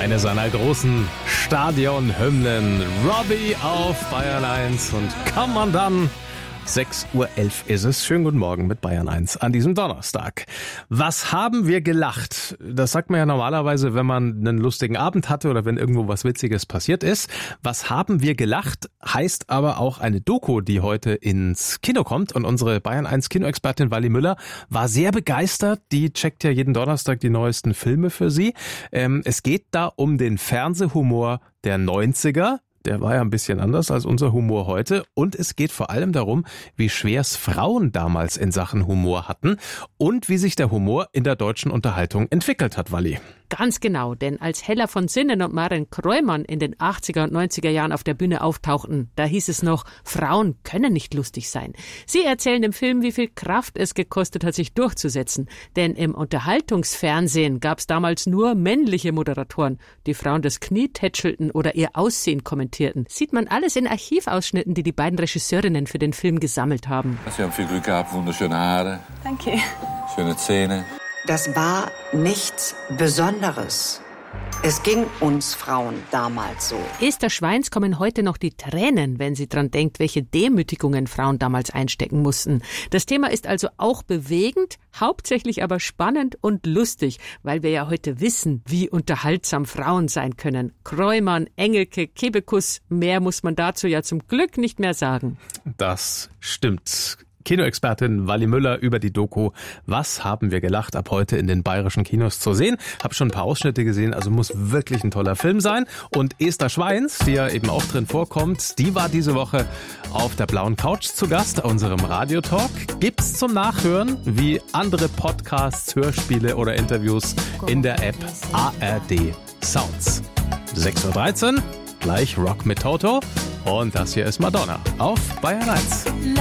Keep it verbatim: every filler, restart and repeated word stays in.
Eine seiner großen Stadionhymnen. Robbie auf Bayern eins und kann man dann... sechs Uhr elf ist es. Schönen guten Morgen mit Bayern eins an diesem Donnerstag. Was haben wir gelacht? Das sagt man ja normalerweise, wenn man einen lustigen Abend hatte oder wenn irgendwo was Witziges passiert ist. Was haben wir gelacht? Heißt aber auch eine Doku, die heute ins Kino kommt. Und unsere Bayern eins Kinoexpertin Wally Müller war sehr begeistert. Die checkt ja jeden Donnerstag die neuesten Filme für sie. Ähm, es geht da um den Fernsehhumor der neunziger. Der war ja ein bisschen anders als unser Humor heute. Und es geht vor allem darum, wie schwer es Frauen damals in Sachen Humor hatten und wie sich der Humor in der deutschen Unterhaltung entwickelt hat, Wally. Ganz genau, denn als Hella von Sinnen und Maren Kreumann in den achtziger und neunziger Jahren auf der Bühne auftauchten, da hieß es noch, Frauen können nicht lustig sein. Sie erzählen im Film, wie viel Kraft es gekostet hat, sich durchzusetzen. Denn im Unterhaltungsfernsehen gab es damals nur männliche Moderatoren, die Frauen das Knie tätschelten oder ihr Aussehen kommentierten. Sieht man alles in Archivausschnitten, die die beiden Regisseurinnen für den Film gesammelt haben. Sie haben viel Glück gehabt, wunderschöne Haare. Danke. Schöne Zähne. Das war nichts Besonderes. Es ging uns Frauen damals so. Esther Schweins kommen heute noch die Tränen, wenn sie dran denkt, welche Demütigungen Frauen damals einstecken mussten. Das Thema ist also auch bewegend, hauptsächlich aber spannend und lustig, weil wir ja heute wissen, wie unterhaltsam Frauen sein können. Kreumann, Engelke, Kebekus, mehr muss man dazu ja zum Glück nicht mehr sagen. Das stimmt. Kinoexpertin Wally Müller über die Doku Was haben wir gelacht? Ab heute in den bayerischen Kinos zu sehen. Hab schon ein paar Ausschnitte gesehen, also muss wirklich ein toller Film sein. Und Esther Schweins, die ja eben auch drin vorkommt, die war diese Woche auf der blauen Couch zu Gast, unserem Radiotalk. Gibt's zum Nachhören wie andere Podcasts, Hörspiele oder Interviews in der App A R D Sounds. sechs Uhr dreizehn, gleich Rock mit Toto. Und das hier ist Madonna auf Bayern eins.